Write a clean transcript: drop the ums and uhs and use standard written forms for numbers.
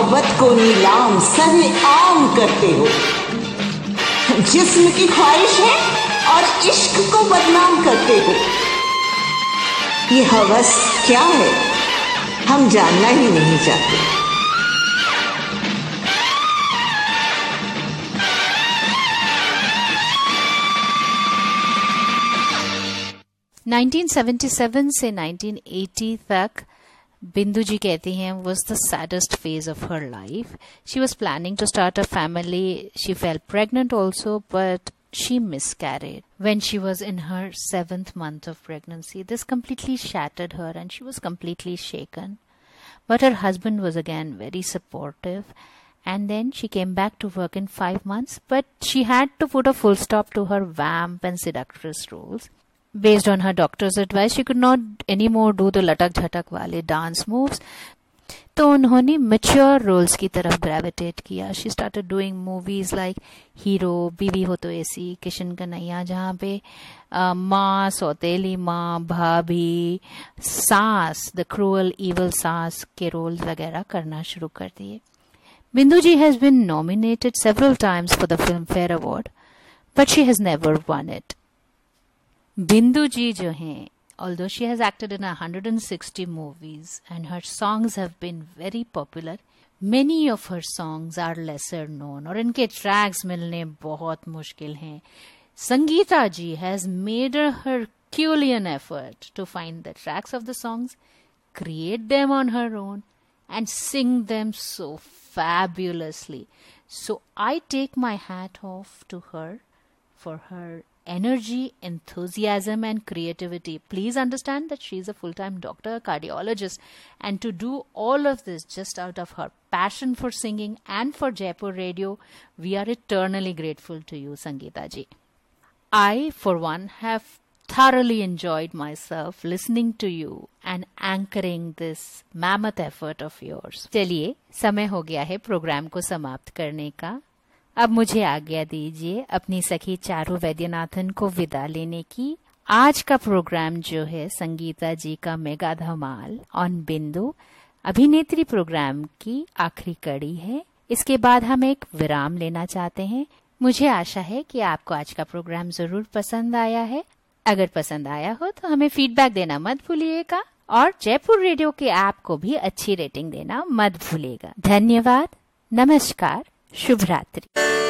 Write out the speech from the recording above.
मोहब्बत को नीलाम सरेआम करते हो। जिस्म की ख्वाहिश है और इश्क को बदनाम करते हो। ये हवस क्या है हम जानना ही नहीं चाहते। 1977 से 1980 तक बिंदु जी कहती हैं was the saddest phase of her life. She was planning to start a family. She fell pregnant also, but she miscarried when she was in her 7th month of pregnancy. This completely shattered her and she was completely shaken. But her husband was again very supportive. And then she came back to work in 5 months, but she had to put a full stop to her vamp and seductress roles. Based on her doctor's advice, she could not anymore do the latak jhatak wale dance moves. तो उन्होंने mature roles की तरफ gravitate किया. She started doing movies like Hero, बीवी हो तो ऐसी, किशन कन्हैया, जहाँ पे माँ, सौतेली माँ, भाभी, सास, the cruel evil सास के roles वगैरह करना शुरू कर दिए. Bindu ji has been nominated several times for the Filmfare Award, but she has never won it. Bindu ji jo hain, although she has acted in 160 movies and her songs have been very popular, many of her songs are lesser known और इनके tracks मिलने बहुत मुश्किल हैं. Sangeeta ji has made a Herculean effort to find the tracks of the songs, create them on her own, and sing them so fabulously. So I take my hat off to her for her energy, enthusiasm and creativity. Please understand that she is a full-time doctor, a cardiologist, and to do all of this just out of her passion for singing and for Jaipur Radio, we are eternally grateful to you, Sangeeta ji. I, for one, have thoroughly enjoyed myself listening to you and anchoring this mammoth effort of yours. चलिए, समय हो गया है programme को समाप्त करने का. अब मुझे आज्ञा दीजिए अपनी सखी चारू वैद्यनाथन को विदा लेने की. आज का प्रोग्राम जो है संगीता जी का मेगा धमाल ऑन बिंदु अभिनेत्री प्रोग्राम की आखिरी कड़ी है. इसके बाद हम एक विराम लेना चाहते हैं. मुझे आशा है कि आपको आज का प्रोग्राम जरूर पसंद आया है. अगर पसंद आया हो तो हमें फीडबैक देना मत भूलिएगा और जयपुर रेडियो के ऐप को भी अच्छी रेटिंग देना मत भूलिएगा. धन्यवाद. नमस्कार. शुभ रात्रि.